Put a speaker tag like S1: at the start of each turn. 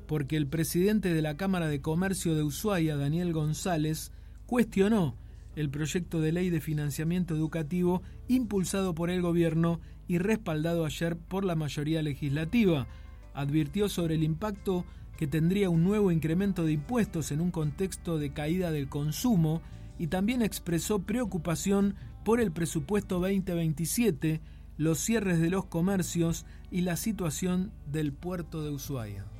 S1: porque el presidente de la Cámara de Comercio de Ushuaia, Daniel González, cuestionó el proyecto de ley de financiamiento educativo impulsado por el gobierno y respaldado ayer por la mayoría legislativa. Advirtió sobre el impacto que tendría un nuevo incremento de impuestos en un contexto de caída del consumo y también expresó preocupación por el presupuesto 2027, los cierres de los comercios y la situación del puerto de Ushuaia.